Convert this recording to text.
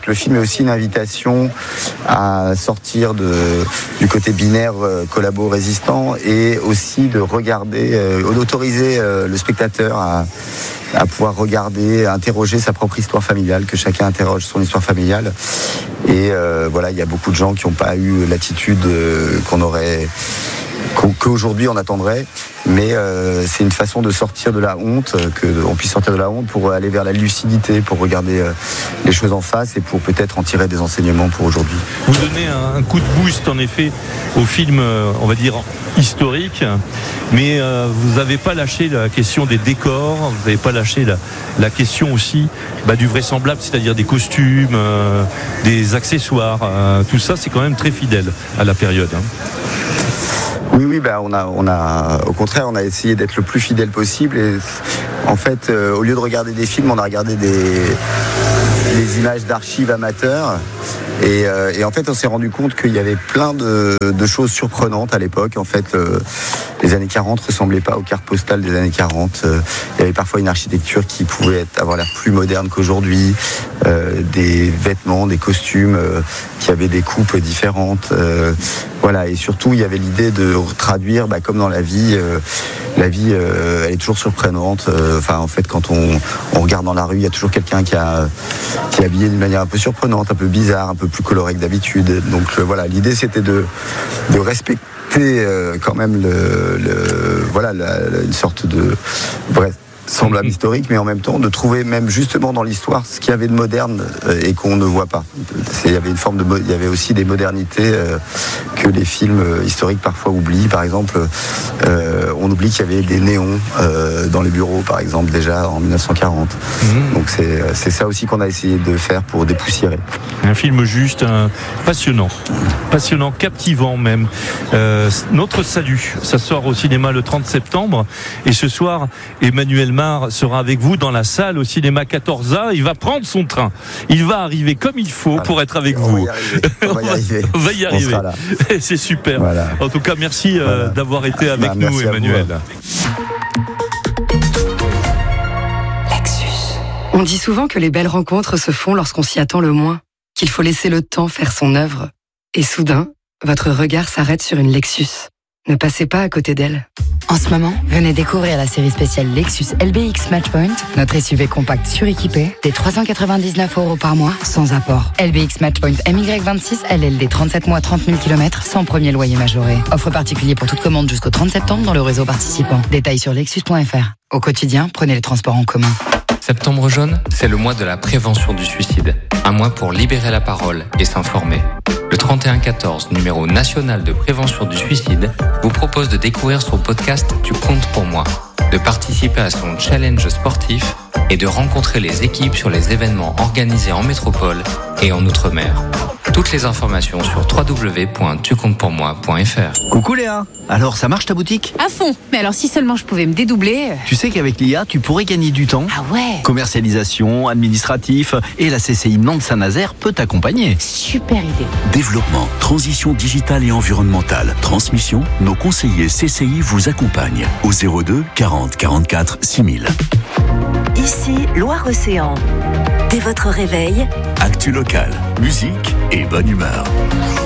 que le film est aussi une invitation à sortir du côté binaire collabo-résistant et aussi de regarder, d'autoriser le spectateur à pouvoir regarder, interroger sa propre histoire familiale, que chacun interroge son histoire familiale. Et voilà, il y a beaucoup de gens qui n'ont pas eu l'attitude qu'aujourd'hui on attendrait, mais c'est une façon de sortir de la honte, qu'on puisse sortir de la honte pour aller vers la lucidité, pour regarder les choses en face et pour peut-être en tirer des enseignements pour aujourd'hui. Vous donnez un coup de boost en effet au film, on va dire historique, mais vous n'avez pas lâché la question des décors, vous n'avez pas lâché la question aussi du vraisemblable, c'est-à-dire des costumes, des accessoires, tout ça c'est quand même très fidèle à la période. Oui, on a, au contraire, on a essayé d'être le plus fidèle possible. Et en fait, au lieu de regarder des films, on a regardé des images d'archives amateurs. Et en fait, on s'est rendu compte qu'il y avait plein de choses surprenantes à l'époque. En fait, les années 40 ressemblaient pas aux cartes postales des années 40. Il y avait parfois une architecture qui pouvait avoir l'air plus moderne qu'aujourd'hui. Des vêtements, des costumes qui avaient des coupes différentes. Voilà, et surtout, il y avait l'idée de traduire, comme dans la vie, elle est toujours surprenante. En fait, quand on regarde dans la rue, il y a toujours quelqu'un qui est habillé d'une manière un peu surprenante, un peu bizarre, un peu plus colorée que d'habitude. Donc voilà, l'idée c'était de respecter quand même une sorte de semblable historique, mais en même temps de trouver même justement dans l'histoire ce qu'il y avait de moderne et qu'on ne voit pas. Il y avait aussi des modernités que les films historiques parfois oublient. Par exemple, on oublie qu'il y avait des néons dans les bureaux, par exemple, déjà en 1940. Donc c'est ça aussi qu'on a essayé de faire pour dépoussiérer. Un film juste passionnant, captivant même. Notre salut, ça sort au cinéma le 30 septembre et ce soir, Emmanuel Mar sera avec vous dans la salle au cinéma 14A. Il va prendre son train. Il va arriver comme il faut pour être avec vous. On va y arriver. On va y arriver. C'est super. Voilà. En tout cas, merci d'avoir été avec nous, Emmanuel. Lexus. On dit souvent que les belles rencontres se font lorsqu'on s'y attend le moins, qu'il faut laisser le temps faire son œuvre. Et soudain, votre regard s'arrête sur une Lexus. Ne passez pas à côté d'elle. En ce moment, venez découvrir la série spéciale Lexus LBX Matchpoint, notre SUV compact suréquipé, des 399 € par mois, sans apport. LBX Matchpoint MY26 LLD 37 mois 30 000 km, sans premier loyer majoré. Offre particulier pour toute commande jusqu'au 30 septembre dans le réseau participant. Détails sur lexus.fr. Au quotidien, prenez les transports en commun. Septembre jaune, c'est le mois de la prévention du suicide. Un mois pour libérer la parole et s'informer. Le 3114, numéro national de prévention du suicide, vous propose de découvrir son podcast Tu comptes pour moi, de participer à son challenge sportif et de rencontrer les équipes sur les événements organisés en métropole et en Outre-mer. Toutes les informations sur www.tucomptepourmoi.fr. Coucou Léa, alors ça marche ta boutique ? À fond, mais alors si seulement je pouvais me dédoubler. Tu sais qu'avec l'IA, tu pourrais gagner du temps. Ah ouais ? Commercialisation, administratif, et la CCI Nantes-Saint-Nazaire peut t'accompagner. Super idée. Développement, transition digitale et environnementale, transmission, nos conseillers CCI vous accompagnent au 02 40 44 6000. Ici, Loire-Océan. Dès votre réveil, Actu local, musique et bonne humeur.